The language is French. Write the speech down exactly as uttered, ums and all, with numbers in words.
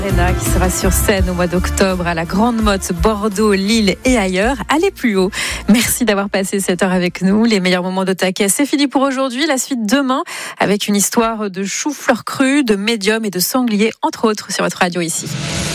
Arena qui sera sur scène au mois d'octobre à la Grande Motte, Bordeaux, Lille et ailleurs. Allez plus haut. Merci d'avoir passé cette heure avec nous. Les meilleurs moments de Taquet, c'est fini pour aujourd'hui. La suite demain avec une histoire de chou-fleur cru, de médium et de sanglier, entre autres, sur votre radio ici.